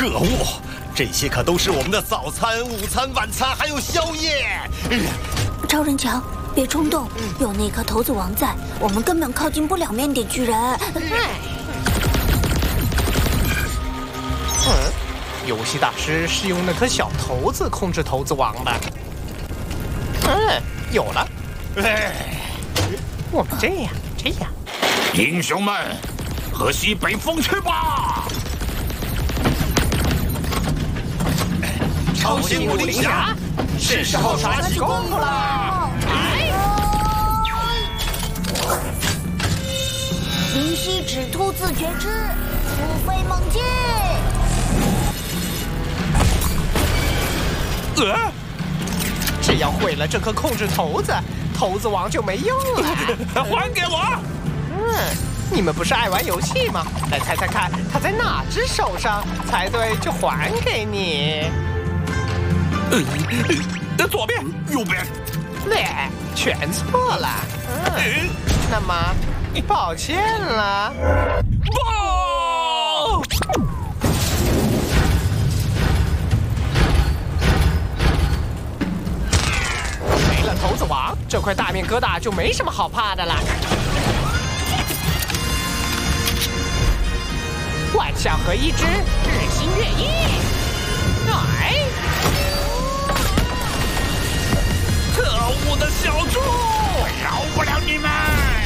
可恶！这些可都是我们的早餐、午餐、晚餐，还有宵夜。 超人强，别冲动，有那颗骰子王在，我们根本靠近不了面点巨人。 游戏大师是用那颗小骰子控制骰子王的。有了。我们这样。 英雄们，喝西北风去吧！ 超新武林侠，是时候耍起功夫啦！ 灵犀指突自觉之，突飞猛进。 只要会了这颗控制骰子，骰子王就没用了。 还给我！ 你们不是爱玩游戏吗？来猜猜看，它在哪只手上？猜对就还给你。 左边，右边。 全错了。那么，抱歉了。没了骰子王，这块大面疙瘩就没什么好怕的了。万象合一之日新月异。 可恶的小猪，饶不了你们！